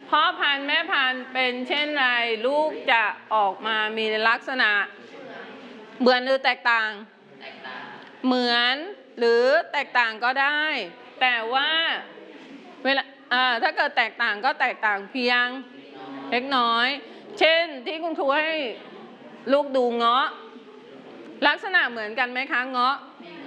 พ่อพันธุ์แม่พันธุ์เป็นเช่นไรลูกจะออกมามีลักษณะเหมือนหรือแตกต่างเหมือนหรือแตกต่างก็ได้แต่ว่าเวลาถ้าเกิดแตกต่างก็แตกต่างเพียงเล็กน้อยเช่นที่คุณครูให้ลูกดูเงาะลักษณะเหมือนกันไหมคะเงาะ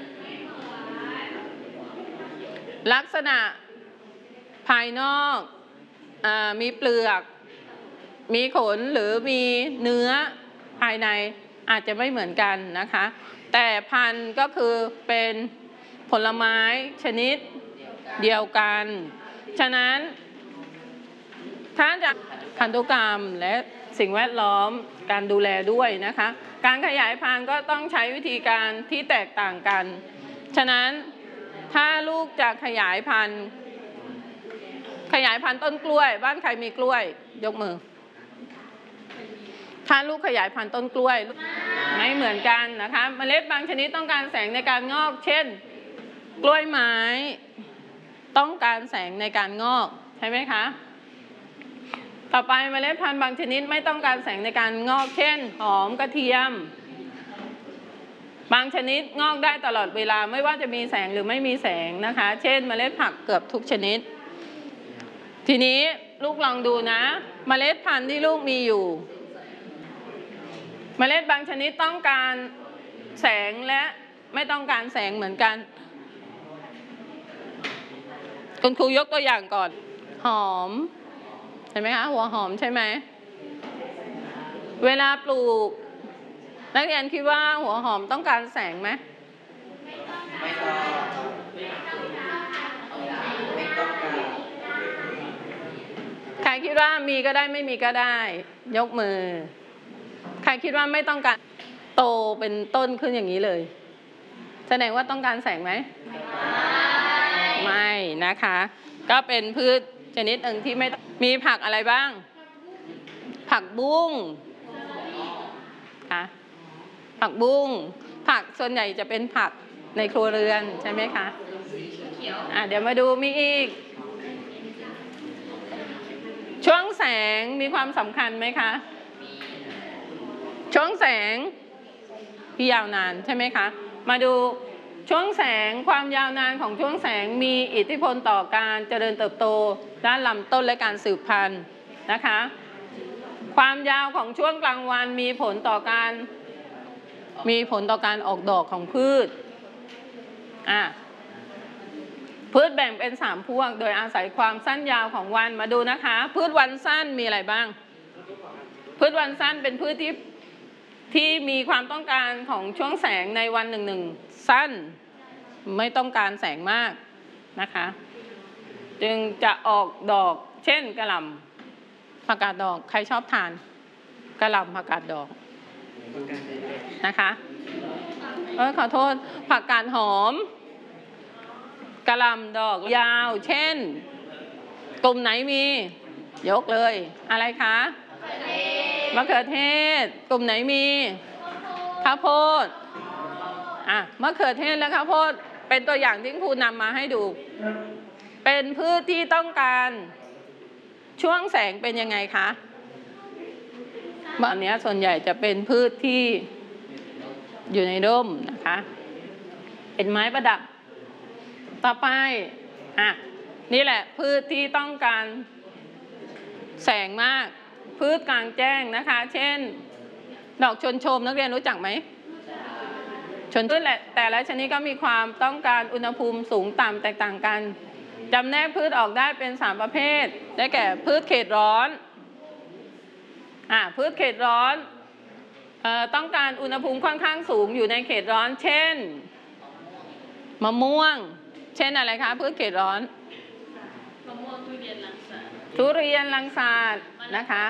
ลักษณะภายนอกมีเปลือกมีขนหรือมีเนื้อภายในอาจจะไม่เหมือนกันนะคะแต่พันธุ์ก็คือเป็นผลไม้ชนิดเดียวกันฉะนั้นถ้าจะพันธุกรรมและสิ่งแวดล้อมการดูแลด้วยนะคะการขยายพันธุ์ก็ต้องใช้วิธีการที่แตกต่างกันฉะนั้นถ้าลูกจะขยายพันธุ์ต้นกล้วยบ้านใครมีกล้วยยกมือถ้าลูกขยายพันธุ์ต้นกล้วยไม่เหมือนกันนะคะเมล็ดบางชนิดต้องการแสงในการงอกเช่นกล้วยไม้ต้องการแสงในการงอกใช่ไหมคะต่อไปเมล็ดพันธุ์บางชนิดไม่ต้องการแสงในการงอกเช่นหอมกระเทียมบางชนิดงอกได้ตลอดเวลาไม่ว่าจะมีแสงหรือไม่มีแสงนะคะเช่นเมล็ดผักเกือบทุกชนิดทีนี้ลูกลองดูนะเมล็ดพันธุ์ที่ลูกมีอยู่เมล็ดบางชนิดต้องการแสงและไม่ต้องการแสงเหมือนกันคุณครูยกตัวอย่างก่อนหอมเห็นไหมคะหัวหอมใช่ไหมเวลาปลูกนักเรียนคิดว่าหัวหอมต้องการแสงไหมไม่ต้องใครคิดว่ามีก็ได้ไม่มีก็ได้ยกมือใครคิดว่าไม่ต้องการโตเป็นต้นขึ้นอย่างนี้เลยแสดงว่าต้องการแสงไหมไม่นะคะก็เป็นพืชชนิดหนึ่งที่ไม่มีผักอะไรบ้างผักบุ้งค่ะผักบุ้งผักส่วนใหญ่จะเป็นผักในครัวเรือนใช่ไหมคะเดี๋ยวมาดูมีอีกช่วงแสงมีความสำคัญไหมคะช่วงแสงที่ยาวนานใช่ไหมคะมาดูช่วงแสงความยาวนานของช่วงแสงมีอิทธิพลต่อการเจริญเติบโตด้านลำต้นและการสืบพันธุ์นะคะความยาวของช่วงกลางวันมีผลต่อการออกดอกของพืชพืชแบ่งเป็น3พวกโดยอาศัยความสั้นยาวของวันมาดูนะคะพืชวันสั้นมีอะไรบ้างพืชวันสั้นเป็นพืชที่มีความต้องการของช่วงแสงในวันหนึ่งสั้นไม่ต้องการแสงมากนะคะจึงจะออกดอกเช่นกะหล่ำผักกาดดอกใครชอบทานกะหล่ำผักกาดดอกนะคะขอโทษผักกาดหอมกะหล่ำดอกยาวเช่นกลุ่มไหนมียกเลยอะไรคะมะเขือเทศกลุ่มไหนมีข้าวโพดมะเขือเทศและข้าวโพดเป็นตัวอย่างที่ครูนำมาให้ดูเป็นพืชที่ต้องการช่วงแสงเป็นยังไงคะอันนี้ส่วนใหญ่จะเป็นพืชที่อยู่ในร่มนะคะเป็นไม้ประดับต่อไปนี่แหละพืชที่ต้องการแสงมากพืชกลางแจ้งนะคะเช่นดอกชวนชมนักเรียนรู้จักไหมชวนพืชแต่ละชนิดก็มีความต้องการอุณหภูมิสูงต่ำแตกต่างกันจำแนกพืชออกได้เป็น3ประเภทได้แก่พืชเขตร้อนพืชเขตร้อนต้องการอุณหภูมิค่อนข้างสูงอยู่ในเขตร้อนเช่นมะม่วงเช่นอะไรคะพืชเขตร้อนมะม่วงทุเรียนลังสาดนะคะ